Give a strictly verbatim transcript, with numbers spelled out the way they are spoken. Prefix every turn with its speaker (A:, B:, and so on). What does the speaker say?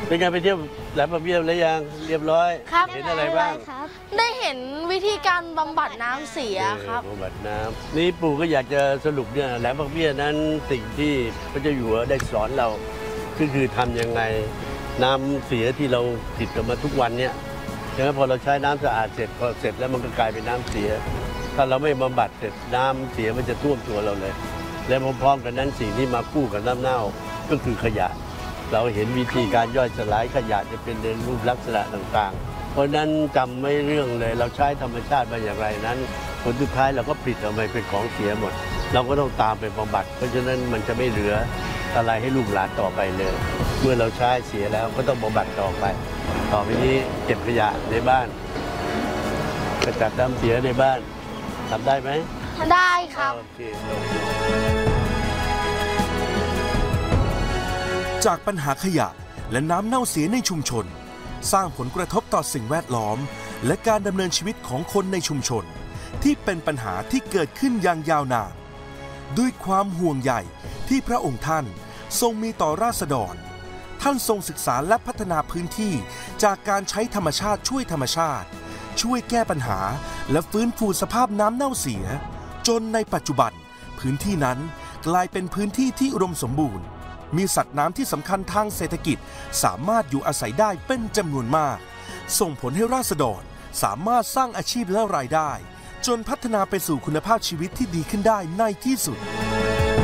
A: เป็นไงไปเที่ยวแหลมพระเบี้ยแล้วยังเรียบร้อย
B: ครับ
A: เห็นอะไรบ้าง
B: ได้เห็นวิธีการบำบัดน้ำเสียครับ
A: บำบัดน้ำนี่ปู่ก็อยากจะสรุปเนี่ยแหลมพระเบี้ยนั้นสิ่งที่พระเจ้าอยู่หัวได้สอนเราก็คือทำยังไงน้ำเสียที่เราติดกันมาทุกวันเนี่ยฉะนั้นพอเราใช้น้ำสะอาดเสร็จพอเสร็จแล้วมันก็กลายเป็นน้ำเสียถ้าเราไม่บำบัดเสร็จน้ำเสียมันจะท่วมตัวเราเลยและพร้อมๆกันนั้นสิ่งที่มาคู่กับน้ำเน่าก็คือขยะเราเห็นวิธีการย่อยสลายขยะจะเป็นในรูปลักษณะต่างๆเพราะนั้นจำไม่เรื่องเลยเราใช้ธรรมชาติมาอย่างไรนั้นผลสุดท้ายเราก็ผลิตออกมาเป็นของเสียหมดเราก็ต้องตามไปบำบัดเพราะฉะนั้นมันจะไม่เหลืออะไรให้ลูกหลานต่อไปเลยเมื่อเราใช้เสียแล้วก็ต้องบำบัดต่อไปต่อไปนี้เก็บขยะในบ้านกระจัดน้ำเสียในบ้านทำได้ไหม
B: ได้ครับ
A: โอเค
C: จากปัญหาขยะและน้ำเน่าเสียในชุมชนสร้างผลกระทบต่อสิ่งแวดล้อมและการดำเนินชีวิตของคนในชุมชนที่เป็นปัญหาที่เกิดขึ้นอย่างยาวนานด้วยความห่วงใยที่พระองค์ท่านทรงมีต่อราษฎรท่านทรงศึกษาและพัฒนาพื้นที่จากการใช้ธรรมชาติช่วยธรรมชาติช่วยแก้ปัญหาและฟื้นฟูสภาพน้ำเน่าเสียจนในปัจจุบันพื้นที่นั้นกลายเป็นพื้นที่ที่อุดมสมบูรณ์มีสัตว์น้ำที่สำคัญทางเศรษฐกิจสามารถอยู่อาศัยได้เป็นจำนวนมากส่งผลให้ราษฎรสามารถสร้างอาชีพและรายได้จนพัฒนาไปสู่คุณภาพชีวิตที่ดีขึ้นได้ในที่สุด